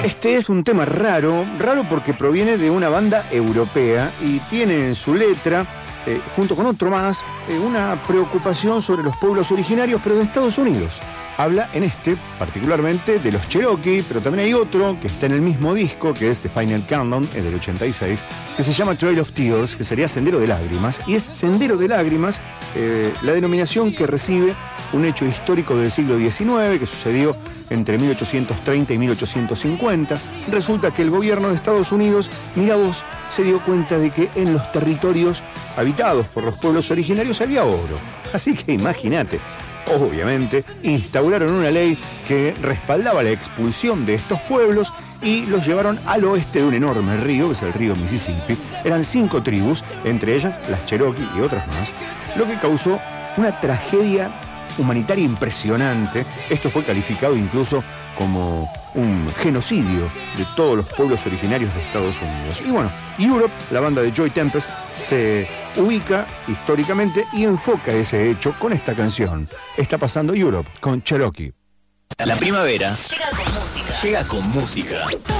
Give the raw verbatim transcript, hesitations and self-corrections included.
Este es un tema raro, raro porque proviene de una banda europea y tiene en su letra, eh, junto con otro más, eh, una preocupación sobre los pueblos originarios, pero de Estados Unidos. Habla en este, particularmente, de los Cherokee, pero también hay otro que está en el mismo disco, que es The Final Countdown, el del ochenta y seis, que se llama Trail of Tears, que sería Sendero de Lágrimas, y es Sendero de Lágrimas eh, la denominación que recibe un hecho histórico del siglo diecinueve que sucedió entre mil ochocientos treinta y mil ochocientos cincuenta. Resulta que el gobierno de Estados Unidos, mira vos, se dio cuenta de que en los territorios habitados por los pueblos originarios había oro. Así que imagínate, obviamente, instauraron una ley que respaldaba la expulsión de estos pueblos y los llevaron al oeste de un enorme río, que es el río Mississippi. Eran cinco tribus, entre ellas las Cherokee y otras más, lo que causó una tragedia humanitaria impresionante. Esto fue calificado incluso como un genocidio de todos los pueblos originarios de Estados Unidos. Y bueno, Europe, la banda de Joy Tempest, se ubica históricamente y enfoca ese hecho con esta canción. Está pasando Europe con Cherokee. La primavera llega con música. Llega con música.